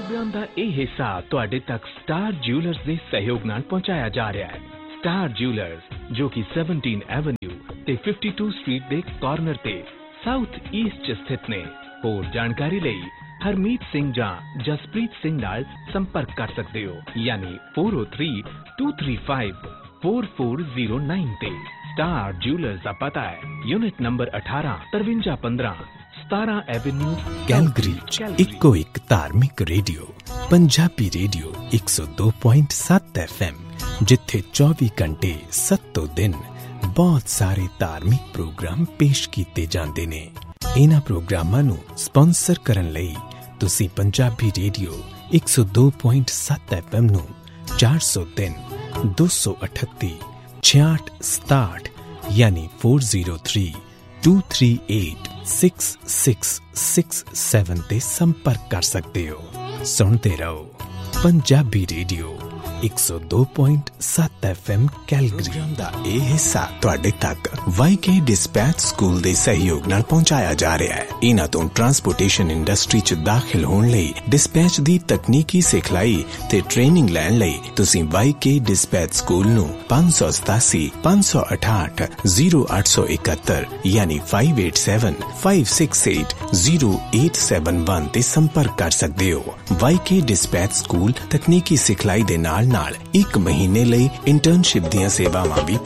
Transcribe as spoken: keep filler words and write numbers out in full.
ਅਬਿਆਨ ਦਾ ਇਹ ਹਿੱਸਾ ਤੁਹਾਡੇ ਤੱਕ ਸਟਾਰ ਜਿਊਲਰਸ ਦੇ ਸਹਿਯੋਗ ਨਾਲ ਪਹੁੰਚਾਇਆ ਜਾ ਰਿਹਾ ਹੈ। ਸਟਾਰ ਜਿਊਲਰਸ ਜੋ ਕਿ ਸੈਵਨਟੀਨ ਐਵਨਿਊ ਤੇ ਫਿਫਟੀ ਟੂ ਸਟਰੀਟ ਦੇ ਕਾਰਨਰ ਤੇ ਸਾਊਥ ਈਸਟ ਚ ਸਥਿਤ ਨੇ। ਹੋਰ ਜਾਣਕਾਰੀ ਲਈ ਹਰਮੀਤ ਸਿੰਘ ਜਾਂ ਜਸਪ੍ਰੀਤ ਸਿੰਘ ਨਾਲ ਸੰਪਰਕ ਕਰ ਸਕਦੇ ਹੋ, ਯਾਨੀ four O three to three five four four zero nine ਤੇ। ਸਟਾਰ ਜਿਊਲਰਸ ਦਾ ਪਤਾ ਹੈ ਯੂਨਿਟ ਨੰਬਰ ਅਠਾਰਾਂ ਤਰਵੰਜਾ ਪੰਦਰਾਂ ਸਤਾਰਾਂ ਐਵਨਿਊ ਕੈਲਗਰੀ। ਇੱਕੋ ਇੱਕ ਧਾਰਮਿਕ ਰੇਡੀਓ ਪੰਜਾਬੀ ਰੇਡੀਓ ਇੱਕ ਸੌ ਦੋ ਪੁਆਇੰਟ ਸੱਤ ਐਫ ਐਮ, ਜਿੱਥੇ ਚੌਵੀ ਘੰਟੇ ਸੱਤੋਂ ਦਿਨ ਬਹੁਤ ਸਾਰੇ ਧਾਰਮਿਕ ਪ੍ਰੋਗਰਾਮ ਪੇਸ਼ ਕੀਤੇ ਜਾਂਦੇ ਨੇ। ਇਹਨਾਂ ਪ੍ਰੋਗਰਾਮਾਂ ਨੂੰ ਸਪਾਂਸਰ ਕਰਨ ਲਈ ਤੁਸੀਂ ਪੰਜਾਬੀ ਰੇਡੀਓ ਇੱਕ ਸੌ ਦੋ ਪੁਆਇੰਟ ਸੱਤ ਐਫ ਐਮ ਨੂੰ ਚਾਰ ਸੌ ਤਿੰਨ ਦੋ ਸੌ ਅਠੱਤੀ ਛਿਆਹਠ ਸਤਾਹਠ ਯਾਨੀ four O three to three eight six six six seven ਤੇ ਸੰਪਰਕ ਕਰ ਸਕਦੇ ਹੋ। ਸੁਣਦੇ ਰਹੋ ਪੰਜਾਬੀ ਰੇਡੀਓ ਇੱਕ ਸੌ ਦੋ ਪੁਆਇੰਟ ਸੱਤ ਐਫ ਐਮ ਕੈਲਗਰੀ ਦਾ ਇਹ ਹਿੱਸਾ ਤੁਹਾਡੇ ਤੱਕ ਵਾਈਕੇ ਡਿਸਪੈਚ ਸਕੂਲ ਦੇ ਸਹਿਯੋਗ ਨਾਲ ਪਹੁੰਚਾਇਆ ਜਾ ਰਿਹਾ ਹੈ। ਇਹਨਾਂ ਤੋਂ ਟਰਾਂਸਪੋਰਟੇਸ਼ਨ ਇੰਡਸਟਰੀ ਚ ਦਾਖਲ ਹੋਣ ਲਈ, ਡਿਸਪੈਚ ਦੀ ਤਕਨੀਕੀ ਸਿਖਲਾਈ ਤੇ ਟ੍ਰੇਨਿੰਗ ਲੈਣ ਲਈ ਤੁਸੀਂ ਵਾਈਕੇ ਡਿਸਪੈਚ ਸਕੂਲ ਨੂੰ ਪੰਜ ਸੌ ਸਤਾਸੀ ਪੰਜ ਸੌ ਅਠਾਹਠ ਜ਼ੀਰੋ ਅੱਠ ਸੌ ਇਕਹੱਤਰ ਯਾਨੀ five eight seven five six eight zero eight seven one ਤੇ ਸੰਪਰਕ ਕਰ ਸਕਦੇ ਹੋ। ਵਾਈਕੇ ਡਿਸਪੈਚ ਸਕੂਲ ਤਕਨੀਕੀ ਸਿਖਲਾਈ ਦੇ ਨਾਲ ਨਾਲ ਇੱਕ ਮਹੀਨੇ ਲਈ ਇੰਟਰਨਸ਼ਿਪ ਦੀਆਂ ਸੇਵਾਵਾਂ ਵੀ